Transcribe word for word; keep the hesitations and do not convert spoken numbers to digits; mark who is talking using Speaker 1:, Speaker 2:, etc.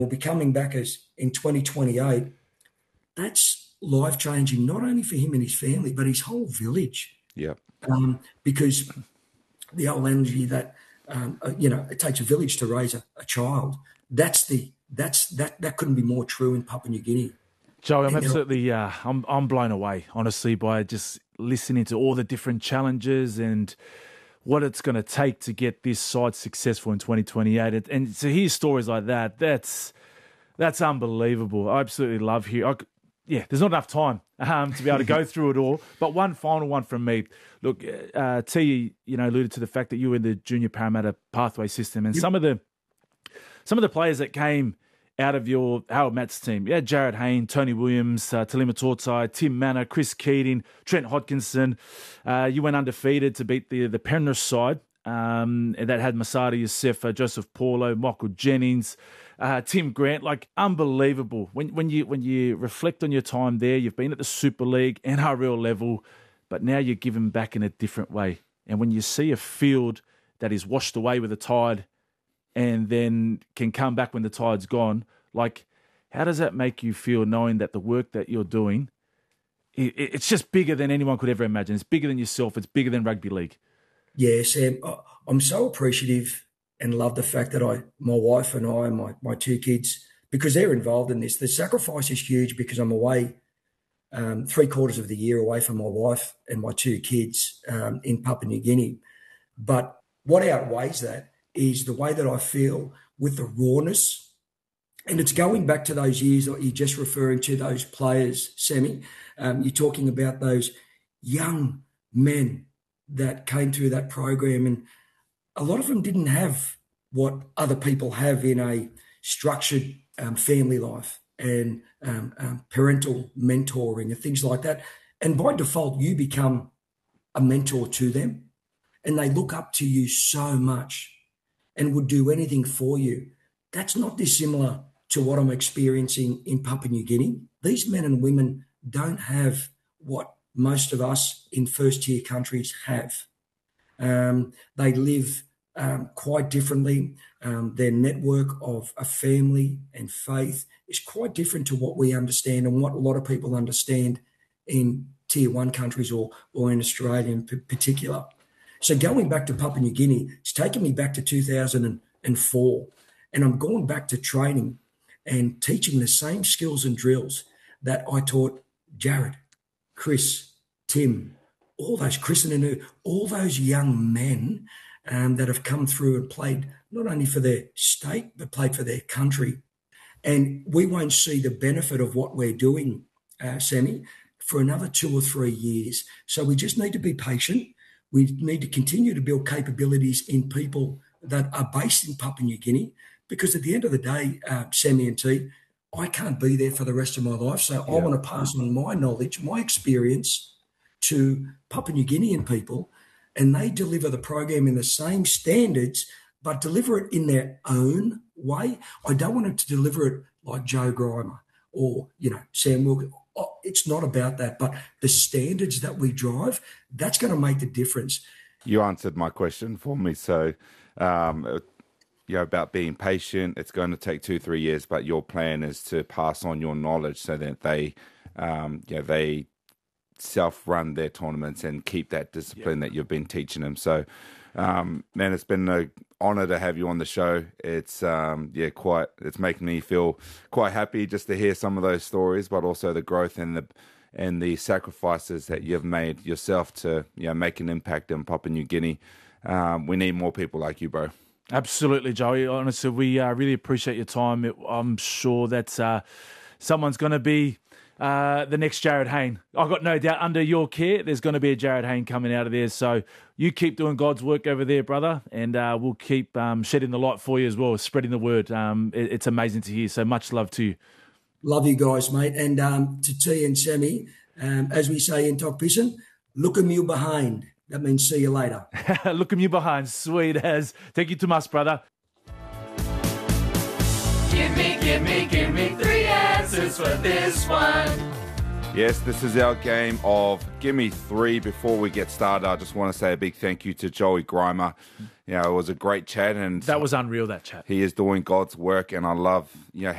Speaker 1: will be coming back as in twenty twenty-eight. That's life-changing, not only for him and his family, but his whole village.
Speaker 2: Yeah.
Speaker 1: Um, because the whole energy that, um, uh, you know, it takes a village to raise a, a child. That's the, that's, that, that couldn't be more true in Papua New Guinea.
Speaker 3: Joe, I'm
Speaker 1: And
Speaker 3: absolutely, uh, I'm, I'm blown away, honestly, by just listening to all the different challenges and what it's going to take to get this side successful in twenty twenty-eight. And, and to hear stories like that, that's, that's unbelievable. I absolutely love hearing. Yeah, there's not enough time um, to be able to go through it all. But one final one from me. Look, uh, T, you know, alluded to the fact that you were in the junior Parramatta pathway system, and yep. some of the some of the players that came out of your Harold Matts team, yeah, Jared Hayne, Tony Williams, uh, Talima Tortai, Tim Manor, Chris Keating, Trent Hodkinson. Uh, you went undefeated to beat the the Penrith side, um, and that had Masada Youssef, Joseph Paulo, Michael Jennings. Uh, Tim Grant, like unbelievable. When when you when you reflect on your time there, you've been at the Super League, N R L level, but now you're giving back in a different way. And when you see a field that is washed away with the tide, and then can come back when the tide's gone, like how does that make you feel, knowing that the work that you're doing, it, it's just bigger than anyone could ever imagine. It's bigger than yourself. It's bigger than rugby league.
Speaker 1: Yeah, Sam, I'm so appreciative and love the fact that I, my wife and I, my, my two kids, because they're involved in this. The sacrifice is huge because I'm away um, three quarters of the year away from my wife and my two kids um, in Papua New Guinea. But what outweighs that is the way that I feel with the rawness. And it's going back to those years that you're just referring to, those players, Sammy. Um, you're talking about those young men that came through that program, and a lot of them didn't have what other people have in a structured um, family life and um, um, parental mentoring and things like that. And by default, you become a mentor to them, and they look up to you so much and would do anything for you. That's not dissimilar to what I'm experiencing in Papua New Guinea. These men and women don't have what most of us in first-tier countries have. Um, they live um, quite differently. Um, their network of a family and faith is quite different to what we understand and what a lot of people understand in tier one countries or, or in Australia in p- particular. So going back to Papua New Guinea, it's taken me back to two thousand four, and I'm going back to training and teaching the same skills and drills that I taught Jared, Chris, Tim, all those, Chris and Anu, all those young men um, that have come through and played not only for their state, but played for their country. And we won't see the benefit of what we're doing, uh, Sammy, for another two or three years. So we just need to be patient. We need to continue to build capabilities in people that are based in Papua New Guinea, because at the end of the day, uh, Sammy and T, I can't be there for the rest of my life. So yeah. I want to pass on my knowledge, my experience to Papua New Guinean people, and they deliver the program in the same standards, but deliver it in their own way. I don't want them to deliver it like Joe Grimer or, you know, Sam Wilkins. It's not about that, but the standards that we drive, that's going to make the difference.
Speaker 2: You answered my question for me. So, um, you know, about being patient, it's going to take two, three years, but your plan is to pass on your knowledge so that they, um, you know, they self-run their tournaments and keep that discipline yeah. that you've been teaching them. So, um, man, it's been an honor to have you on the show. It's, um, yeah, quite, it's making me feel quite happy just to hear some of those stories, but also the growth and the, and the sacrifices that you've made yourself to, you know, make an impact in Papua New Guinea. Um, we need more people like you, bro.
Speaker 3: Absolutely, Joey. Honestly, we uh, really appreciate your time. It, I'm sure that uh, someone's going to be uh, the next Jared Hayne. I've got no doubt under your care, there's going to be a Jared Hayne coming out of there. So you keep doing God's work over there, brother, and uh, we'll keep um, shedding the light for you as well, spreading the word. Um, it, it's amazing to hear. So much love to you.
Speaker 1: Love you guys, mate. And um, to T and Sammy, um, as we say in Tok Pisin, look 'em you behind. That means see you later.
Speaker 3: Look 'em you behind. Sweet as. Thank you to us, brother.
Speaker 4: Give me, give me, give me three answers for this one.
Speaker 2: Yes, this is our game of Give Me Three. Before we get started, I just want to say a big thank you to Joey Grimer. You know, it was a great chat, and
Speaker 3: That was unreal, that chat.
Speaker 2: he is doing God's work, and I love, you know,